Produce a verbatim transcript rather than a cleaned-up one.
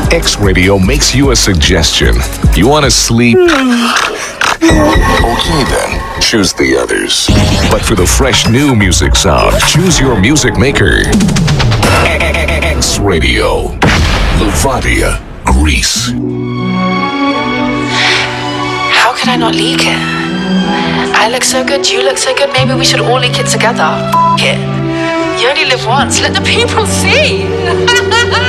X Radio makes you a suggestion. You want to sleep? Okay then, choose the others. But for the fresh new music sound, choose your music maker. X Radio, Levadia, Greece. How could I not leak it? I look so good, you look so good, maybe we should all leak it together. F*** it. You only live once, let the people see.